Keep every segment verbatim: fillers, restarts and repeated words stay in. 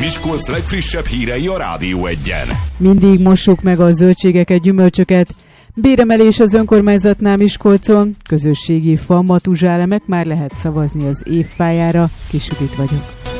Miskolc legfrissebb hírei a Rádió Egyen. Mindig mossuk meg a zöldségeket, gyümölcsöket. Béremelés az önkormányzatnál Miskolcon. Közösségi fa, matuzsálemek, már lehet szavazni az évfájára. Kis Judit vagyok.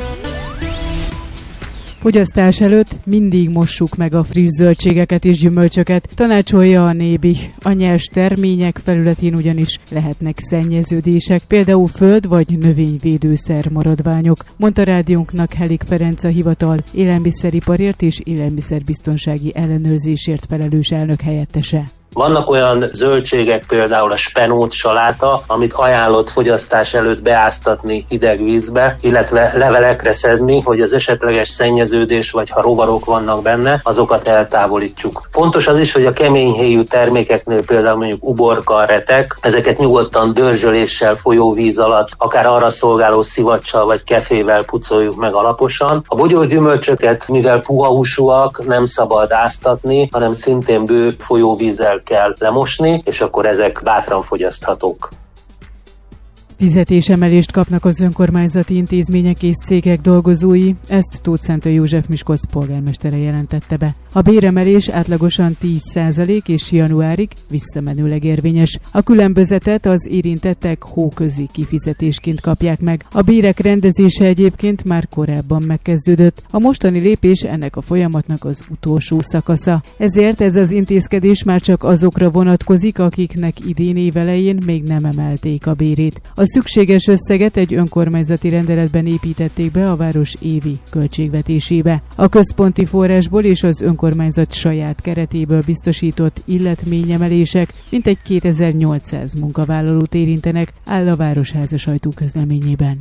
Fogyasztás előtt mindig mossuk meg a friss zöldségeket és gyümölcsöket, tanácsolja a Nébih. A nyers termények felületén ugyanis lehetnek szennyeződések, például föld- vagy növényvédőszer maradványok, mondta rádiónknak Helik Ferenc, a hivatal élelmiszeriparért és élelmiszerbiztonsági ellenőrzésért felelős elnök helyettese. Vannak olyan zöldségek, például a spenót, saláta, amit ajánlott fogyasztás előtt beáztatni hideg vízbe, illetve levelekre szedni, hogy az esetleges szennyeződés, vagy ha rovarok vannak benne, azokat eltávolítsuk. Fontos az is, hogy a keményhéjú termékeknél, például mondjuk uborka, retek, ezeket nyugodtan dörzsöléssel, folyóvíz alatt, akár arra szolgáló szivacsal vagy kefével pucoljuk meg alaposan. A bogyós gyümölcsöket, mivel puha húsúak, nem szabad áztatni, hanem szintén bő folyóvízzel kell lemosni, és akkor ezek bátran fogyaszthatók. Fizetésemelést kapnak az önkormányzati intézmények és cégek dolgozói, ezt Tóth Szentő József Miskolc polgármestere jelentette be. A béremelés átlagosan tíz százalék és januárig visszamenőleg érvényes. A különbözetet az érintettek hóközi kifizetésként kapják meg. A bérek rendezése egyébként már korábban megkezdődött. A mostani lépés ennek a folyamatnak az utolsó szakasza. Ezért ez az intézkedés már csak azokra vonatkozik, akiknek idén évelején még nem emelték a bérét. A szükséges összeget egy önkormányzati rendeletben építették be a város évi költségvetésébe. A központi forrásból és az önkormányzat saját keretéből biztosított illetményemelések mintegy kétezer-nyolcszáz munkavállalót érintenek, áll a Városháza sajtóközleményében.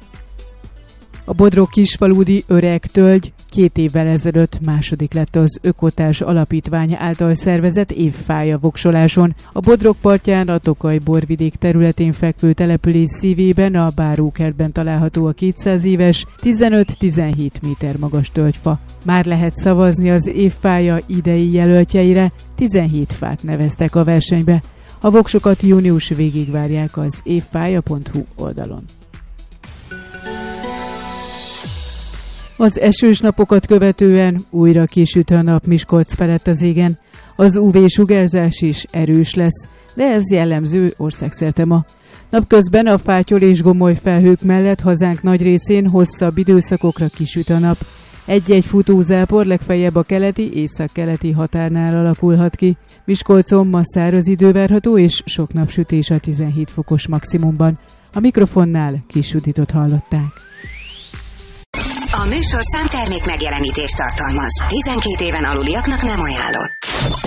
A Bodrog Kisfaludi Öreg Tölgy két évvel ezelőtt második lett az Ökotárs Alapítvány által szervezett évfája voksoláson. A Bodrog partján, a Tokaj borvidék területén fekvő település szívében, a Bárókertben található a kétszáz éves, tizenöt-tizenhét méter magas tölgyfa. Már lehet szavazni az évfája idei jelöltjeire, tizenhét fát neveztek a versenybe. A voksokat június végig várják az évfája pont hu oldalon. Az esős napokat követően újra kisüt a nap Miskolc felett az égen. Az ú vé-sugárzás is erős lesz, de ez jellemző országszerte ma. Napközben a fátyol és gomoly felhők mellett hazánk nagy részén hosszabb időszakokra kisüt a nap. Egy-egy futózápor legfeljebb a keleti, északkeleti határnál alakulhat ki. Miskolcon ma száraz idő várható és sok napsütés a tizenhét fokos maximumban. A mikrofonnál Kis Juditot hallották. A műsorszám termék megjelenítést tartalmaz. tizenkét éven aluliaknak nem ajánlott.